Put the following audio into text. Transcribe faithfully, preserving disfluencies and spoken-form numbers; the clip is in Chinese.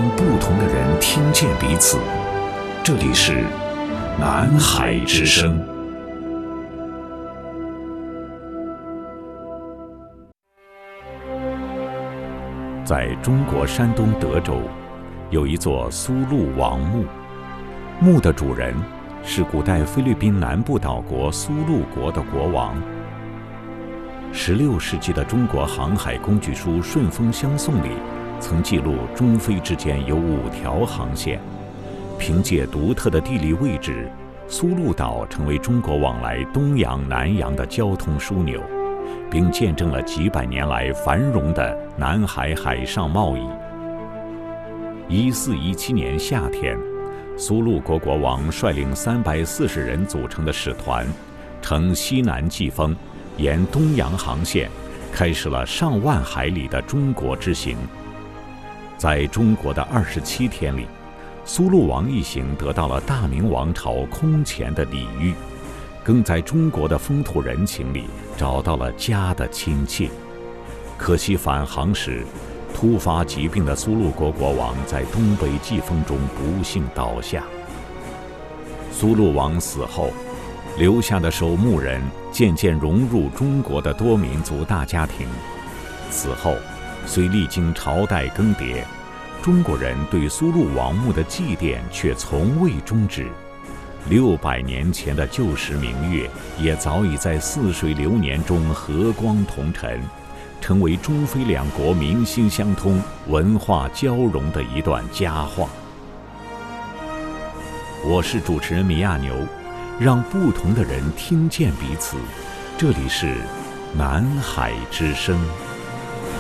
让不同的人听见彼此。这里是南海之声。在中国山东德州，有一座苏禄王墓，墓的主人是古代菲律宾南部岛国苏禄国的国王。十六世纪的中国航海工具书《顺风相送》里曾记录，中非之间有五条航线。凭借独特的地理位置，苏禄岛成为中国往来东洋、南洋的交通枢纽，并见证了几百年来繁荣的南海海上贸易。一四一七年夏天，苏禄国国王率领三百四十人组成的使团，乘西南季风，沿东洋航线，开始了上万海里的中国之行。在中国的二十七天里，苏禄王一行得到了大明王朝空前的礼遇，更在中国的风土人情里找到了家的亲切。可惜返航时，突发疾病的苏禄国国王在东北季风中不幸倒下。苏禄王死后，留下的守墓人渐渐融入中国的多民族大家庭。此后，虽历经朝代更迭，中国人对苏禄王墓的祭奠却从未终止。六百年前的旧时明月，也早已在似水流年中和光同尘，成为中非两国民心相通、文化交融的一段佳话。我是主持人米亚牛，让不同的人听见彼此。这里是南海之声。